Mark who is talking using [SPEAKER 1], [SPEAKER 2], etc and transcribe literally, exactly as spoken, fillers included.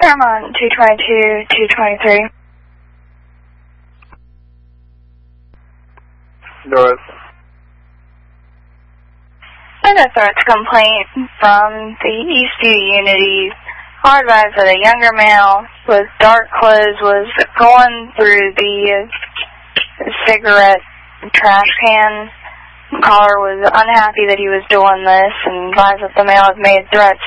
[SPEAKER 1] Paramount two twenty-two, two twenty-three.
[SPEAKER 2] North.
[SPEAKER 1] And a threats complaint from the Eastview Unity. Hard advised that a younger male with dark clothes was going through the uh, cigarette trash can. The caller was unhappy that he was doing this and advised that the male had made threats